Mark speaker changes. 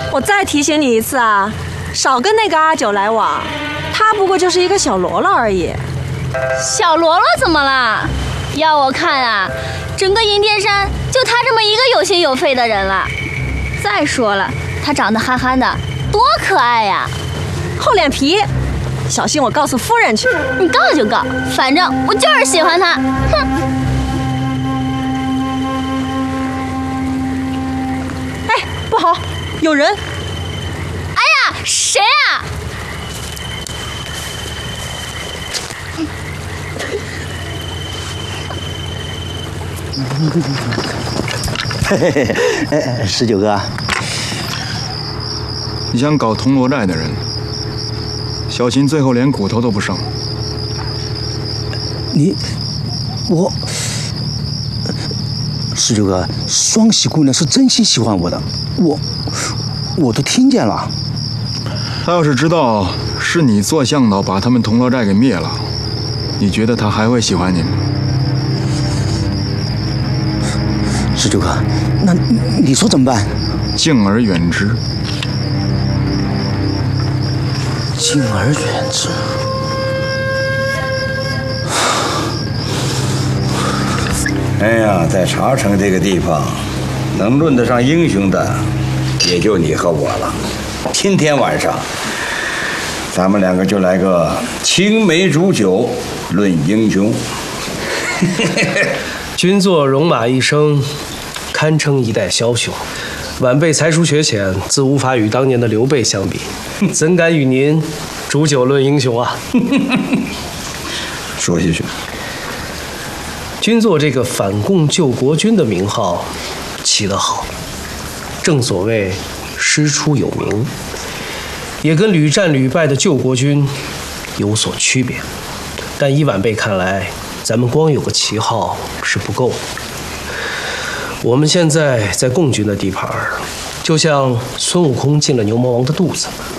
Speaker 1: 我再提醒你一次啊，少跟那个阿九来往，他不过就是一个小喽啰而已。
Speaker 2: 小喽啰怎么了？要我看啊，整个银蝶山就他这么一个有心有肺的人了。再说了，他长得憨憨的，多可爱呀！
Speaker 1: 厚脸皮，小心我告诉夫人去。
Speaker 2: 你告就告，反正我就是喜欢他。哼！
Speaker 1: 哎，不好，有人！
Speaker 2: 哎呀，谁啊？
Speaker 3: 19哥，
Speaker 4: 你想搞铜锣寨的人，小心最后连骨头都不剩。
Speaker 3: 19哥，双喜姑娘是真心喜欢我的，我都听见了。
Speaker 4: 他要是知道是你做向导把他们铜锣寨给灭了，你觉得他还会喜欢你吗
Speaker 3: 19哥，那你说怎么办？
Speaker 4: 敬而远之。
Speaker 3: 敬而远之。
Speaker 5: 哎呀，在茶城这个地方，能论得上英雄的，也就你和我了。今天晚上，咱们两个就来个青梅煮酒论英雄。
Speaker 6: 君作戎马一生，堪称一代枭雄。晚辈才疏学浅，自无法与当年的刘备相比，怎敢与您煮酒论英雄啊？
Speaker 5: 说下去。
Speaker 6: 君作这个反共救国君的名号起得好，正所谓师出有名，也跟屡战屡败的救国军有所区别。但依晚辈看来，咱们光有个旗号是不够的。我们现在在共军的地盘，就像孙悟空进了牛魔王的肚子，